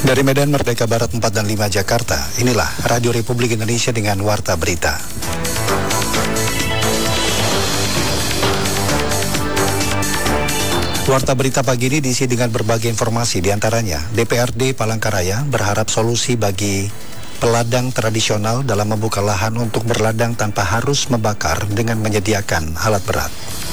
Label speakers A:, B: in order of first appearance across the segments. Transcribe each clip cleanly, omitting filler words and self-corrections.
A: Dari Medan Merdeka Barat 4 dan 5 Jakarta, inilah Radio Republik Indonesia dengan Warta Berita. Warta Berita pagi ini diisi dengan berbagai informasi, diantaranya DPRD Palangkaraya berharap solusi bagi peladang tradisional dalam membuka lahan untuk berladang tanpa harus membakar dengan menyediakan alat berat.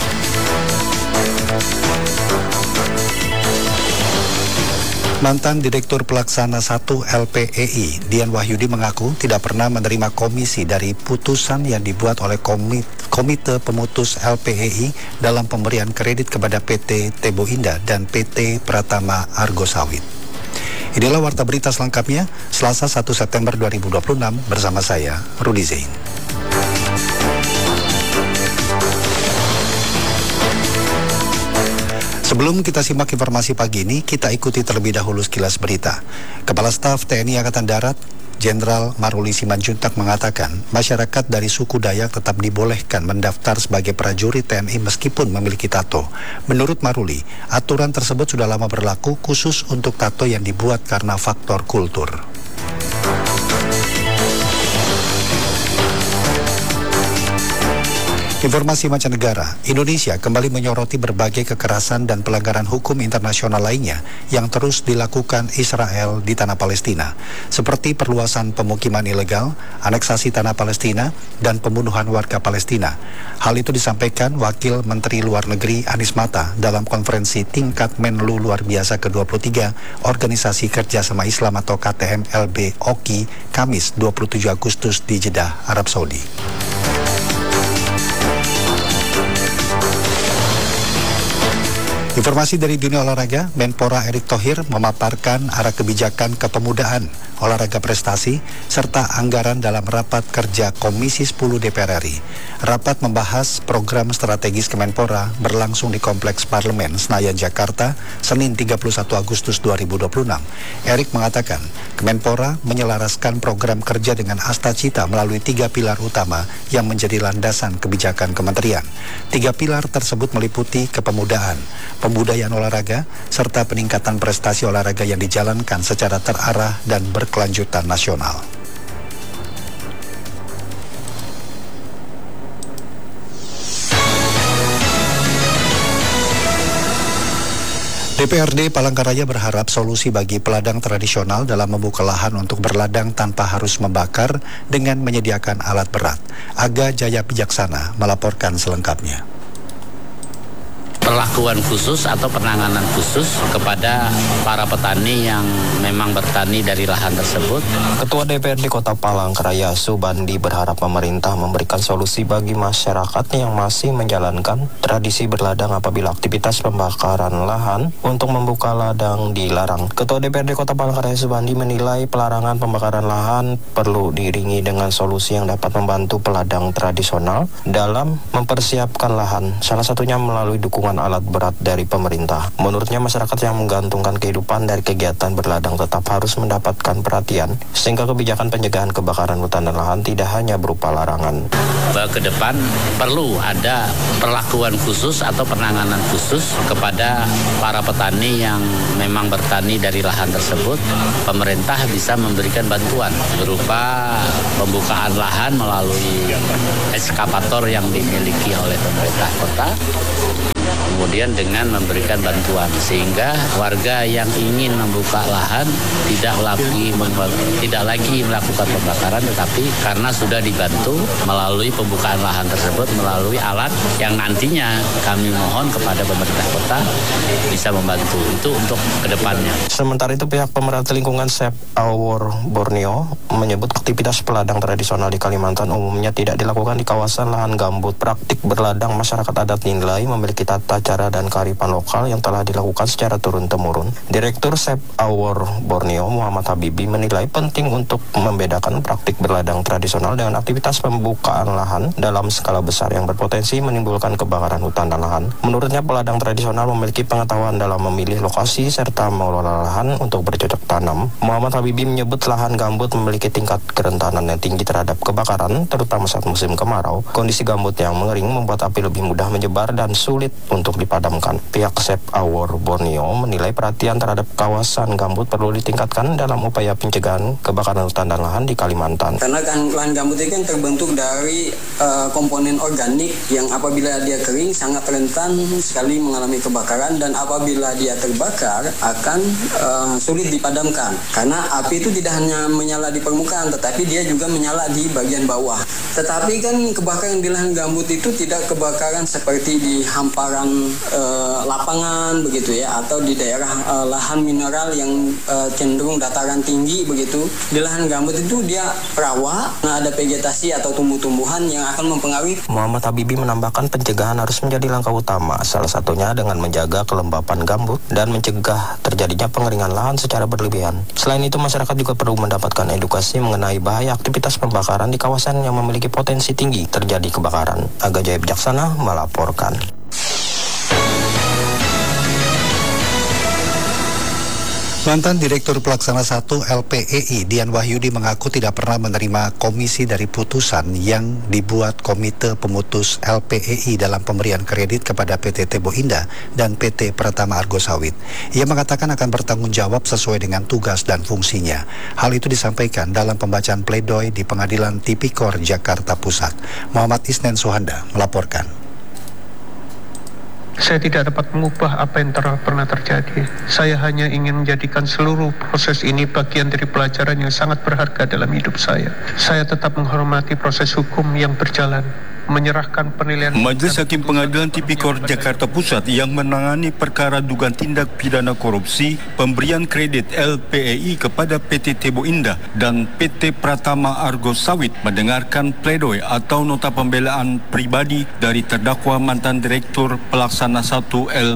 A: Mantan Direktur Pelaksana 1 LPEI, Dian Wahyudi mengaku tidak pernah menerima komisi dari putusan yang dibuat oleh Komite Pemutus LPEI dalam pemberian kredit kepada PT Tebo Indah dan PT Pratama Argo Sawit. Inilah Warta Berita selengkapnya, Selasa 1 September 2026 bersama saya, Rudi Zain. Sebelum kita simak informasi pagi ini, kita ikuti terlebih dahulu sekilas berita. Kepala Staf TNI Angkatan Darat, Jenderal Maruli Simanjuntak mengatakan, masyarakat dari suku Dayak tetap dibolehkan mendaftar sebagai prajurit TNI meskipun memiliki tato. Menurut Maruli, aturan tersebut sudah lama berlaku khusus untuk tato yang dibuat karena faktor kultur. Informasi mancanegara, Indonesia kembali menyoroti berbagai kekerasan dan pelanggaran hukum internasional lainnya yang terus dilakukan Israel di tanah Palestina, seperti perluasan pemukiman ilegal, aneksasi tanah Palestina, dan pembunuhan warga Palestina. Hal itu disampaikan Wakil Menteri Luar Negeri Anies Mata dalam konferensi tingkat Menlu luar biasa ke-23 Organisasi Kerjasama Islam atau KTM-LB OKI Kamis 27 Agustus di Jeddah, Arab Saudi. Informasi dari dunia olahraga, Menpora Erick Thohir memaparkan arah kebijakan kepemudaan, olahraga prestasi, serta anggaran dalam rapat kerja Komisi 10 DPR RI. Rapat membahas program strategis Kemenpora berlangsung di Kompleks Parlemen Senayan, Jakarta, Senin 31 Agustus 2026. Erick mengatakan, Kemenpora menyelaraskan program kerja dengan Astacita melalui 3 pilar utama yang menjadi landasan kebijakan kementerian. 3 pilar tersebut meliputi kepemudaan, pembudayaan olahraga, serta peningkatan prestasi olahraga yang dijalankan secara terarah dan berkelanjutan nasional. DPRD Palangkaraya berharap solusi bagi peladang tradisional dalam membuka lahan untuk berladang tanpa harus membakar dengan menyediakan alat berat. Aga Jaya Bijaksana melaporkan selengkapnya.
B: Perlakuan khusus atau penanganan khusus kepada para petani yang memang bertani dari lahan tersebut.
C: Ketua DPRD Kota Palangkaraya Subandi berharap pemerintah memberikan solusi bagi masyarakat yang masih menjalankan tradisi berladang apabila aktivitas pembakaran lahan untuk membuka ladang dilarang. Ketua DPRD Kota Palangkaraya Subandi menilai pelarangan pembakaran lahan perlu diiringi dengan solusi yang dapat membantu peladang tradisional dalam mempersiapkan lahan, salah satunya melalui dukungan alat berat dari pemerintah. Menurutnya masyarakat yang menggantungkan kehidupan dari kegiatan berladang tetap harus mendapatkan perhatian sehingga kebijakan pencegahan kebakaran hutan dan lahan tidak hanya berupa larangan.
B: Ke depan perlu ada perlakuan khusus atau penanganan khusus kepada para petani yang memang bertani dari lahan tersebut. Pemerintah bisa memberikan bantuan berupa pembukaan lahan melalui eskavator yang dimiliki oleh pemerintah kota. Kemudian dengan memberikan bantuan sehingga warga yang ingin membuka lahan tidak lagi melakukan pembakaran, tetapi karena sudah dibantu melalui pembukaan lahan tersebut melalui alat yang nantinya kami mohon kepada pemerintah kota bisa membantu itu untuk kedepannya.
C: Sementara itu pihak pemerhati lingkungan Save Our Borneo menyebut aktivitas peladang tradisional di Kalimantan umumnya tidak dilakukan di kawasan lahan gambut. Praktik berladang masyarakat adat dinilai memiliki tata cara dan kearifan lokal yang telah dilakukan secara turun-temurun. Direktur Save Our Borneo Muhammad Habibi menilai penting untuk membedakan praktik berladang tradisional dengan aktivitas pembukaan lahan dalam skala besar yang berpotensi menimbulkan kebakaran hutan dan lahan. Menurutnya peladang tradisional memiliki pengetahuan dalam memilih lokasi serta mengelola lahan untuk bercocok tanam. Muhammad Habibi menyebut lahan gambut memiliki tingkat kerentanan yang tinggi terhadap kebakaran, terutama saat musim kemarau. Kondisi gambut yang mengering membuat api lebih mudah menyebar dan sulit untuk untuk dipadamkan. Pihak Save Our Borneo menilai perhatian terhadap kawasan gambut perlu ditingkatkan dalam upaya pencegahan kebakaran hutan dan lahan di Kalimantan.
D: Karena kan lahan gambut itu kan terbentuk dari komponen organik yang apabila dia kering sangat rentan sekali mengalami kebakaran, dan apabila dia terbakar akan sulit dipadamkan. Karena api itu tidak hanya menyala di permukaan, tetapi dia juga menyala di bagian bawah. Tetapi kan kebakaran di lahan gambut itu tidak kebakaran seperti di hamparan lapangan begitu ya, atau di daerah lahan mineral yang cenderung dataran tinggi begitu. Di lahan gambut itu dia rawa, ada vegetasi atau tumbuh-tumbuhan yang akan mempengaruhi.
C: Muhammad Habibie menambahkan pencegahan harus menjadi langkah utama, salah satunya dengan menjaga kelembapan gambut dan mencegah terjadinya pengeringan lahan secara berlebihan. Selain itu, masyarakat juga perlu mendapatkan edukasi mengenai bahaya aktivitas pembakaran di kawasan yang memiliki potensi tinggi terjadi kebakaran. Aga Jaya Bijaksana melaporkan.
A: Mantan Direktur Pelaksana 1 LPEI Dian Wahyudi mengaku tidak pernah menerima komisi dari putusan yang dibuat Komite Pemutus LPEI dalam pemberian kredit kepada PT Tebo Indah dan PT Pratama Argo Sawit. Ia mengatakan akan bertanggung jawab sesuai dengan tugas dan fungsinya. Hal itu disampaikan dalam pembacaan pledoi di Pengadilan Tipikor Jakarta Pusat. Muhammad Isnen Suhanda melaporkan.
E: Saya tidak dapat mengubah apa yang pernah terjadi. Saya hanya ingin menjadikan seluruh proses ini bagian dari pelajaran yang sangat berharga dalam hidup saya. Saya tetap menghormati proses hukum yang berjalan. Menyerahkan penilaian.
F: Majelis Hakim Pengadilan Tipikor Jakarta Pusat yang menangani perkara dugaan tindak pidana korupsi pemberian kredit LPEI kepada PT Tebo Indah dan PT Pratama Argo Sawit mendengarkan pledoi atau nota pembelaan pribadi dari terdakwa mantan Direktur Pelaksana 1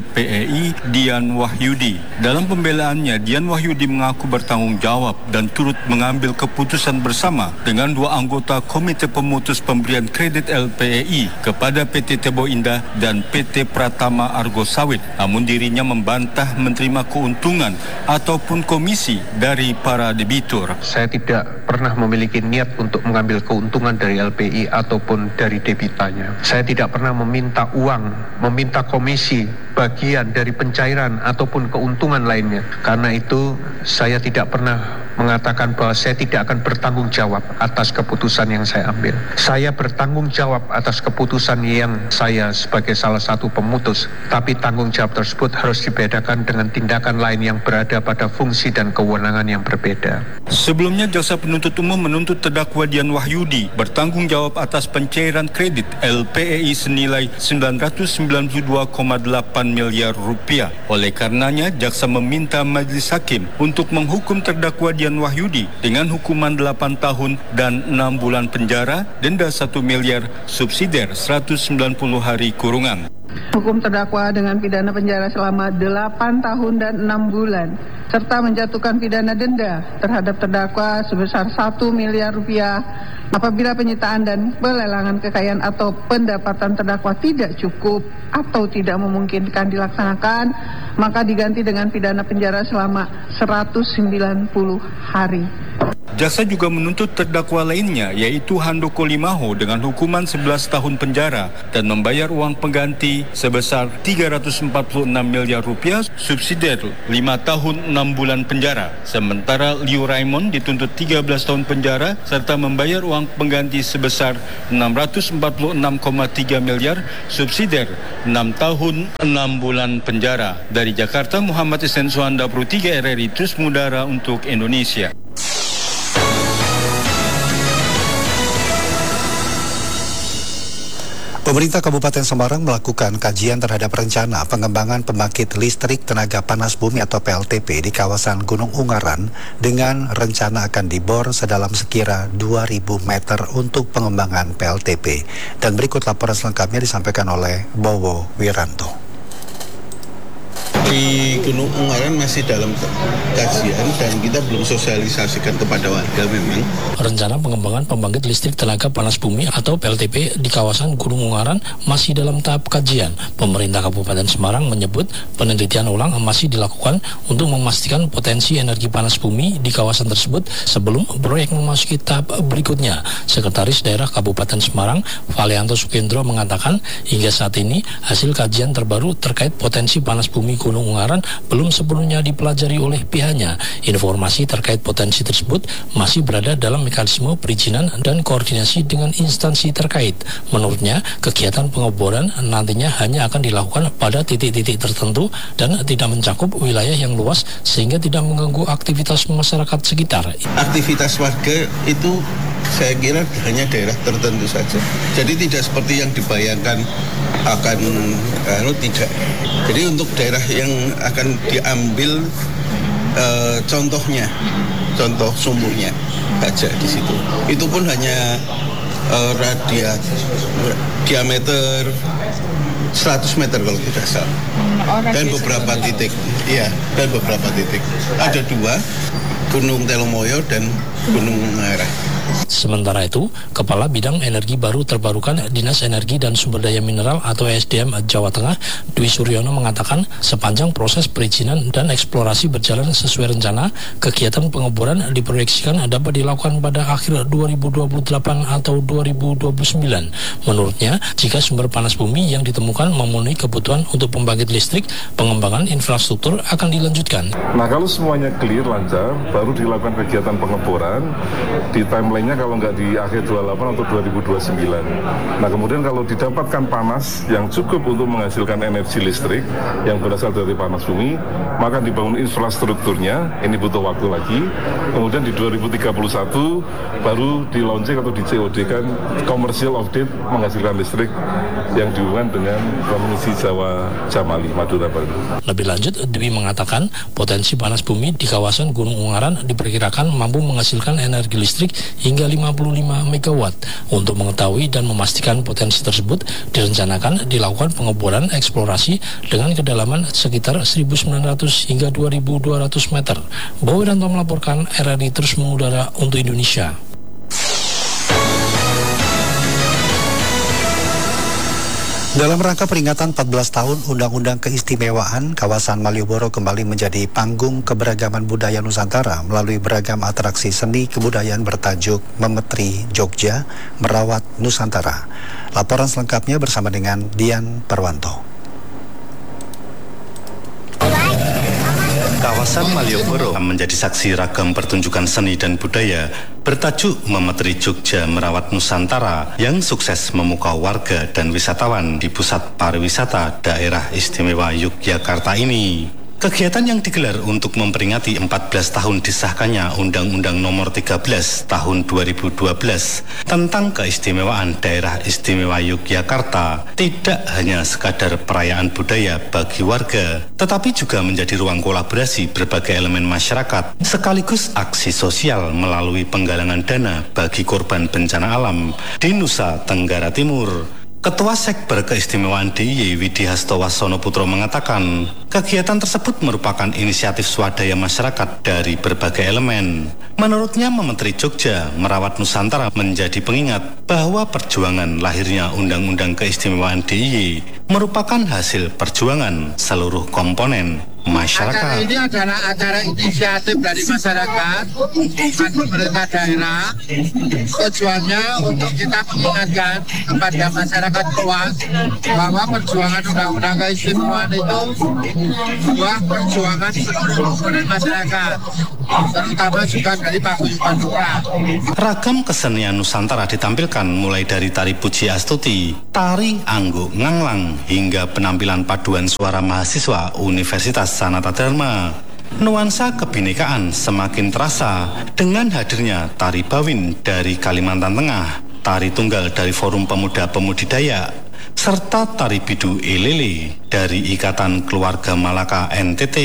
F: LPEI Dian Wahyudi. Dalam pembelaannya, Dian Wahyudi mengaku bertanggung jawab dan turut mengambil keputusan bersama dengan dua anggota Komite Pemutus Pemberian Kredit LPEI kepada PT Tebo Indah dan PT Pratama Argo Sawit. Namun dirinya membantah menerima keuntungan ataupun komisi dari para debitur.
E: Saya tidak pernah memiliki niat untuk mengambil keuntungan dari LPI ataupun dari debitanya. Saya tidak pernah meminta uang, meminta komisi, bagian dari pencairan ataupun keuntungan lainnya. Karena itu saya tidak pernah mengatakan bahwa saya tidak akan bertanggung jawab atas keputusan yang saya ambil. Saya bertanggung jawab atas keputusan yang saya sebagai salah satu pemutus, tapi tanggung jawab tersebut harus dibedakan dengan tindakan lain yang berada pada fungsi dan kewenangan yang berbeda.
F: Sebelumnya, jaksa penuntut umum menuntut terdakwa Dian Wahyudi bertanggung jawab atas pencairan kredit LPEI senilai 992,8 miliar rupiah. Oleh karenanya, jaksa meminta majelis hakim untuk menghukum terdakwa Dian Wahyudi dengan hukuman 8 tahun dan 6 bulan penjara, denda 1 miliar, subsidiar 190 hari kurungan.
G: Hukum terdakwa dengan pidana penjara selama 8 tahun dan 6 bulan, serta menjatuhkan pidana denda terhadap terdakwa sebesar 1 miliar rupiah apabila penyitaan dan pelelangan kekayaan atau pendapatan terdakwa tidak cukup atau tidak memungkinkan dilaksanakan, maka diganti dengan pidana penjara selama 190 hari.
F: Jaksa juga menuntut terdakwa lainnya, yaitu Handoko Limaho dengan hukuman 11 tahun penjara dan membayar uang pengganti sebesar 346 miliar rupiah, subsidiar 5 tahun 6 bulan penjara. Sementara Liu Raimon dituntut 13 tahun penjara serta membayar uang pengganti sebesar 646,3 miliar, subsidiar 6 tahun 6 bulan penjara. Dari Jakarta, Muhammad Isnen Suhanda, Pro 3 RRI, terus mengudara untuk Indonesia.
A: Pemerintah Kabupaten Semarang melakukan kajian terhadap rencana pengembangan pembangkit listrik tenaga panas bumi atau PLTP di kawasan Gunung Ungaran dengan rencana akan dibor sedalam sekira 2.000 meter untuk pengembangan PLTP. Dan berikut laporan selengkapnya disampaikan oleh Bowo Wiranto.
H: Di Gunung Ungaran masih dalam kajian dan kita belum sosialisasikan kepada warga memang.
I: Rencana pengembangan pembangkit listrik tenaga panas bumi atau PLTP di kawasan Gunung Ungaran masih dalam tahap kajian. Pemerintah Kabupaten Semarang menyebut penelitian ulang masih dilakukan untuk memastikan potensi energi panas bumi di kawasan tersebut sebelum proyek memasuki tahap berikutnya. Sekretaris Daerah Kabupaten Semarang, Valianto Sukendro mengatakan hingga saat ini hasil kajian terbaru terkait potensi panas bumi Gunung Ungaran belum sepenuhnya dipelajari oleh pihaknya. Informasi terkait potensi tersebut masih berada dalam mekanisme perizinan dan koordinasi dengan instansi terkait. Menurutnya, kegiatan pengeboran nantinya hanya akan dilakukan pada titik-titik tertentu dan tidak mencakup wilayah yang luas sehingga tidak mengganggu aktivitas masyarakat sekitar.
H: Aktivitas warga itu saya kira hanya daerah tertentu saja. Jadi tidak seperti yang dibayangkan akan tidak. Jadi untuk daerah yang akan diambil contohnya, contoh sumurnya saja di situ. Itu pun hanya diameter 100 meter kalau tidak salah. Dan beberapa titik. Iya, dan beberapa titik. Ada 2, Gunung Telomoyo dan Gunung Ungaran.
I: Sementara itu, Kepala Bidang Energi Baru Terbarukan Dinas Energi dan Sumber Daya Mineral atau SDM Jawa Tengah, Dwi Suryono mengatakan sepanjang proses perizinan dan eksplorasi berjalan sesuai rencana, kegiatan pengeboran diproyeksikan dapat dilakukan pada akhir 2028 atau 2029. Menurutnya, jika sumber panas bumi yang ditemukan memenuhi kebutuhan untuk pembangkit listrik, pengembangan infrastruktur akan dilanjutkan.
J: Nah, kalau semuanya clear, lancar, baru dilakukan kegiatan pengeboran di timeline-nya kalau nggak di akhir 28 atau 2029. Nah, kemudian kalau didapatkan panas yang cukup untuk menghasilkan energi listrik yang berasal dari panas bumi, maka dibangun infrastrukturnya, ini butuh waktu lagi. Kemudian di 2031 baru di launching atau di COD-kan commercial of date menghasilkan listrik yang dihubungkan dengan Komunisi Jawa Jamali, Madura Baru.
I: Lebih lanjut, Dwi mengatakan potensi panas bumi di kawasan Gunung Ungaran diperkirakan mampu menghasilkan energi listrik hingga 55 MW. Untuk mengetahui dan memastikan potensi tersebut, direncanakan dilakukan pengeboran eksplorasi dengan kedalaman sekitar 1.900 hingga 2.200 meter. Bowo dan Tom melaporkan, RRI terus mengudara untuk Indonesia.
A: Dalam rangka peringatan 14 tahun Undang-Undang Keistimewaan, kawasan Malioboro kembali menjadi panggung keberagaman budaya Nusantara melalui beragam atraksi seni kebudayaan bertajuk Memetri Jogja, Merawat Nusantara. Laporan selengkapnya bersama dengan Dian Parwanto.
K: Kawasan Malioboro menjadi saksi ragam pertunjukan seni dan budaya bertajuk Memetri Jogja Merawat Nusantara yang sukses memukau warga dan wisatawan di pusat pariwisata daerah istimewa Yogyakarta ini. Kegiatan yang digelar untuk memperingati 14 tahun disahkannya Undang-Undang Nomor 13 Tahun 2012 tentang keistimewaan daerah istimewa Yogyakarta tidak hanya sekadar perayaan budaya bagi warga, tetapi juga menjadi ruang kolaborasi berbagai elemen masyarakat sekaligus aksi sosial melalui penggalangan dana bagi korban bencana alam di Nusa Tenggara Timur. Ketua Sekber Keistimewaan DIY Widi Hastowasono Putro mengatakan, kegiatan tersebut merupakan inisiatif swadaya masyarakat dari berbagai elemen. Menurutnya, Memetri Jogja Merawat Nusantara menjadi pengingat bahwa perjuangan lahirnya Undang-Undang Keistimewaan DIY merupakan hasil perjuangan seluruh komponen masyarakat.
L: Acara ini adalah acara inisiatif dari masyarakat, bukan pemerintah daerah. Tujuannya untuk kita mengingatkan kepada masyarakat luas bahwa perjuangan Undang-Undang Keistimewaan itu sebuah perjuangan seluruh komponen masyarakat, terutama juga dari paguyuban lurah.
K: Ragam kesenian Nusantara ditampilkan mulai dari tari Puji Astuti, tari Angguk Nganglang, hingga penampilan paduan suara mahasiswa Universitas Sanata Dharma. Nuansa kebinekaan semakin terasa dengan hadirnya tari Bawin dari Kalimantan Tengah, tari tunggal dari Forum Pemuda-Pemudi Dayak, serta tari Bidu Elele dari Ikatan Keluarga Malaka NTT.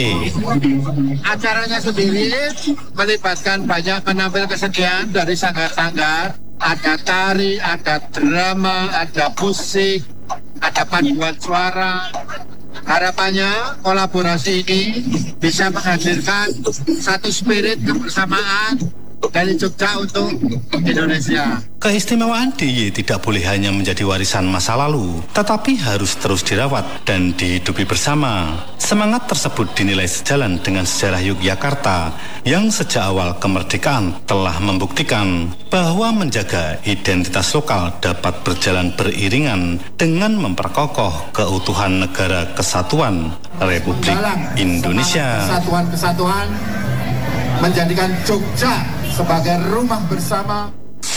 L: Acaranya sendiri melibatkan banyak penampil kesenian dari sanggar-sanggar, ada tari, ada drama, ada musik, ada paduan suara, Harapannya kolaborasi ini bisa menghadirkan satu spirit kebersamaan dari Jogja untuk Indonesia.
K: Keistimewaan DIY tidak boleh hanya menjadi warisan masa lalu, tetapi harus terus dirawat dan dihidupi bersama. Semangat tersebut dinilai sejalan dengan sejarah Yogyakarta yang sejak awal kemerdekaan telah membuktikan bahwa menjaga identitas lokal dapat berjalan beriringan dengan memperkokoh keutuhan negara kesatuan Republik Indonesia.
L: Kesatuan menjadikan Jogja sebagai rumah bersama.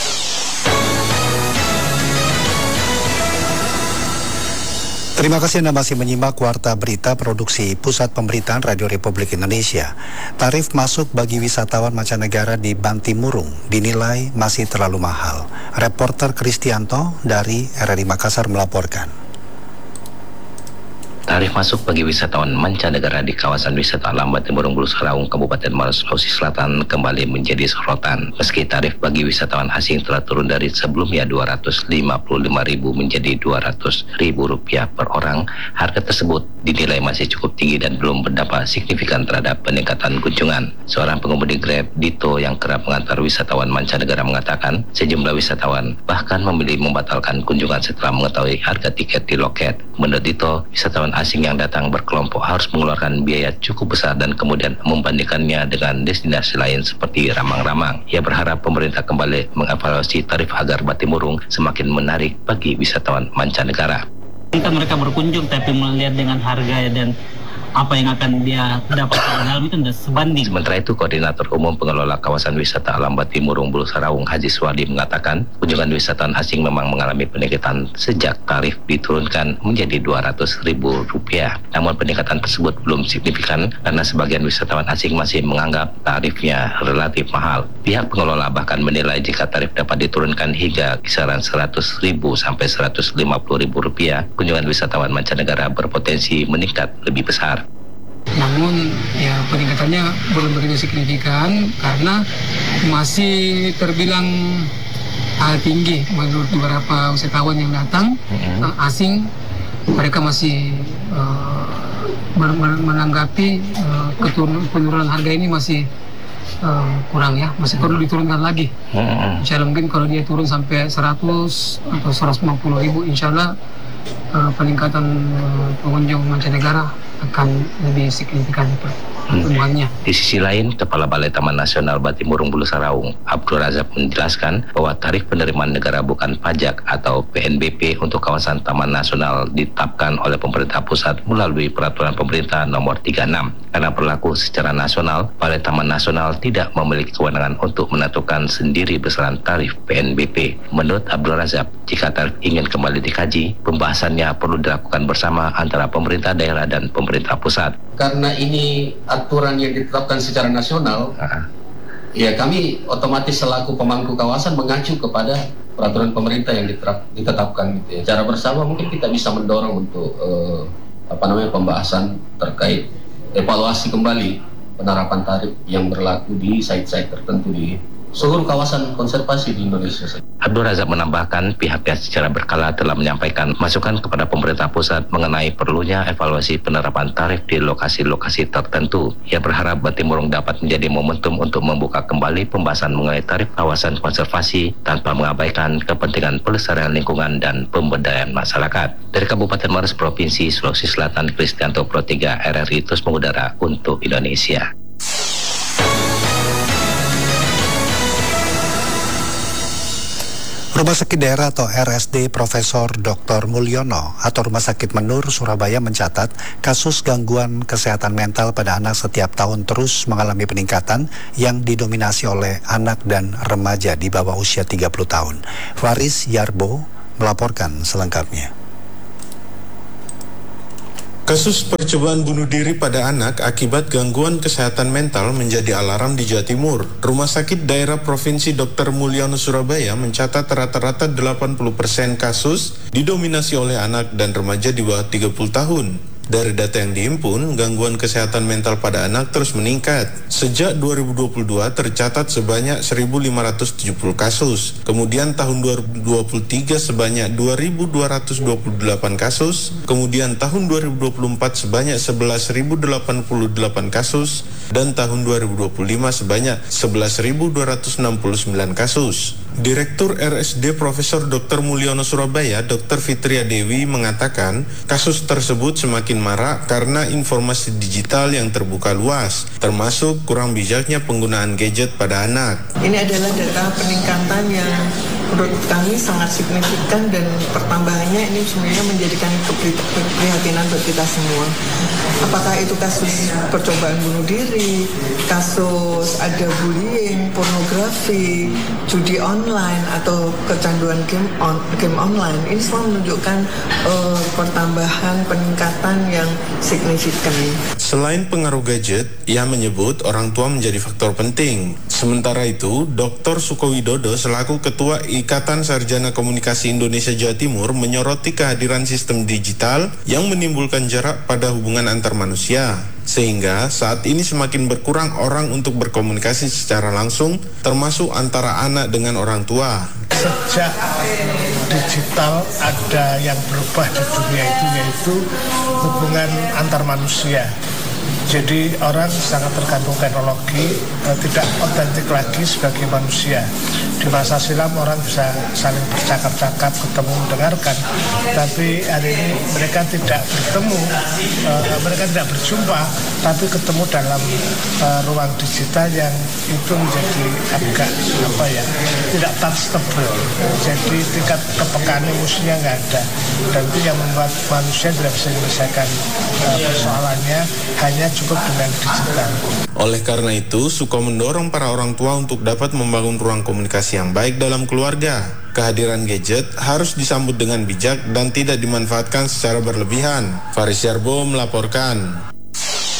A: Terima kasih Anda masih menyimak Warta Berita Produksi Pusat Pemberitaan Radio Republik Indonesia. Tarif masuk bagi wisatawan mancanegara di Bantimurung dinilai masih terlalu mahal. Reporter Kristianto dari RRI Makassar melaporkan.
M: Tarif masuk bagi wisatawan mancanegara di kawasan wisata Alam Bantimurung Bulu Saraung, Kabupaten Maros, Sulawesi Selatan kembali menjadi sorotan. Meski tarif bagi wisatawan asing telah turun dari sebelumnya Rp255.000 menjadi Rp200.000 per orang, harga tersebut dinilai masih cukup tinggi dan belum berdampak signifikan terhadap peningkatan kunjungan. Seorang pengemudi Grab, Dito, yang kerap mengantar wisatawan mancanegara mengatakan sejumlah wisatawan bahkan memilih membatalkan kunjungan setelah mengetahui harga tiket di loket. Menurut Dito, wisatawan asing yang datang berkelompok harus mengeluarkan biaya cukup besar dan kemudian membandingkannya dengan destinasi lain seperti Ramang-Ramang. Ia berharap pemerintah kembali mengevaluasi tarif agar Bantimurung semakin menarik bagi wisatawan mancanegara.
N: Mereka berkunjung tapi melihat dengan harga dan apa yang akan dia dapatkan dalam itu tidak sebanding.
M: Sementara itu, Koordinator Umum Pengelola Kawasan Wisata Alam Bantimurung Bulu Saraung, Haji Suwardi, mengatakan kunjungan wisatawan asing memang mengalami peningkatan sejak tarif diturunkan menjadi Rp200.000. Namun peningkatan tersebut belum signifikan karena sebagian wisatawan asing masih menganggap tarifnya relatif mahal. Pihak pengelola bahkan menilai jika tarif dapat diturunkan hingga kisaran Rp100.000 sampai Rp150.000, kunjungan wisatawan mancanegara berpotensi meningkat lebih besar.
O: Namun ya peningkatannya belum begitu signifikan karena masih terbilang tinggi menurut beberapa wisatawan yang datang asing. Mereka masih menanggapi penurunan harga ini masih kurang ya, masih perlu diturunkan lagi. Insya Allah mungkin kalau dia turun sampai 100 atau 150.000, insya Allah peningkatan pengunjung mancanegara akan lebih signifikan pertumbuhannya.
M: Di sisi lain, Kepala Balai Taman Nasional Bantimurung Bulu Saraung, Abdul Razak, menjelaskan bahwa tarif penerimaan negara bukan pajak atau PNBP untuk kawasan Taman Nasional ditetapkan oleh pemerintah pusat melalui Peraturan Pemerintah Nomor 36. Karena berlaku secara nasional, Balai Taman Nasional tidak memiliki kewenangan untuk menentukan sendiri besaran tarif PNBP. Menurut Abdul Razak, jika tarif ingin kembali dikaji, pembahasannya perlu dilakukan bersama antara pemerintah daerah dan pemerintah pusat.
P: Karena ini aturan yang ditetapkan secara nasional, ya kami otomatis selaku pemangku kawasan mengacu kepada peraturan pemerintah yang ditetapkan gitu ya. Secara bersama mungkin kita bisa mendorong untuk pembahasan terkait evaluasi kembali penerapan tarif yang berlaku di site-site tertentu di seluruh kawasan konservasi di Indonesia.
M: Abdul Razak menambahkan pihaknya secara berkala telah menyampaikan masukan kepada pemerintah pusat mengenai perlunya evaluasi penerapan tarif di lokasi-lokasi tertentu. Ia berharap Bantimurung dapat menjadi momentum untuk membuka kembali pembahasan mengenai tarif kawasan konservasi tanpa mengabaikan kepentingan pelestarian lingkungan dan pemberdayaan masyarakat. Dari Kabupaten Maros, Provinsi Sulawesi Selatan, Kristianto Pro 3 RRI terus mengudara untuk Indonesia.
A: Rumah Sakit Daerah atau RSD Profesor Dr. Mulyono atau Rumah Sakit Menur Surabaya mencatat kasus gangguan kesehatan mental pada anak setiap tahun terus mengalami peningkatan yang didominasi oleh anak dan remaja di bawah usia 30 tahun. Faris Yarbo melaporkan selengkapnya.
Q: Kasus percobaan bunuh diri pada anak akibat gangguan kesehatan mental menjadi alarm di Jawa Timur. Rumah Sakit Daerah Provinsi Dr. Mulyono Surabaya mencatat rata-rata 80% kasus didominasi oleh anak dan remaja di bawah 30 tahun. Dari data yang dihimpun, gangguan kesehatan mental pada anak terus meningkat. Sejak 2022 tercatat sebanyak 1.570 kasus. Kemudian tahun 2023 sebanyak 2.228 kasus. Kemudian tahun 2024 sebanyak 11.088 kasus. Dan tahun 2025 sebanyak 11.269 kasus. Direktur RSD Profesor Dr. Mulyono Surabaya, Dr. Fitria Dewi mengatakan kasus tersebut semakin marak karena informasi digital yang terbuka luas, termasuk kurang bijaknya penggunaan gadget pada anak.
R: Ini adalah data peningkatan yang menurut kami sangat signifikan dan pertambahannya ini sebenarnya menjadikan keprihatinan buat kita semua. Apakah itu kasus percobaan bunuh diri, kasus ada bullying, pornografi, judi online atau kecanduan game online, ini semua menunjukkan pertambahan peningkatan yang signifikan.
Q: Selain pengaruh gadget, ia menyebut orang tua menjadi faktor penting. Sementara itu, Dr. Sukowidodo selaku Ketua Ikatan Sarjana Komunikasi Indonesia Jawa Timur menyoroti kehadiran sistem digital yang menimbulkan jarak pada hubungan antar manusia. Sehingga saat ini semakin berkurang orang untuk berkomunikasi secara langsung, termasuk antara anak dengan orang tua.
S: Sejak digital ada yang berubah di dunia itu, yaitu hubungan antar manusia. Jadi orang sangat tergantung teknologi, tidak otentik lagi sebagai manusia. Di masa silam orang bisa saling bercakap-cakap, ketemu, mendengarkan. Tapi hari ini mereka tidak bertemu, mereka tidak berjumpa, tapi ketemu dalam ruang digital yang itu menjadi agak tidak touchable. Jadi tingkat kepekaan emosinya nggak ada. Dan itu yang membuat manusia tidak bisa menyelesaikan persoalannya hanya cukup dengan digital.
Q: Oleh karena itu, Suko mendorong para orang tua untuk dapat membangun ruang komunikasi yang baik dalam keluarga. Kehadiran gadget harus disambut dengan bijak dan tidak dimanfaatkan secara berlebihan. Faris Yarbo melaporkan.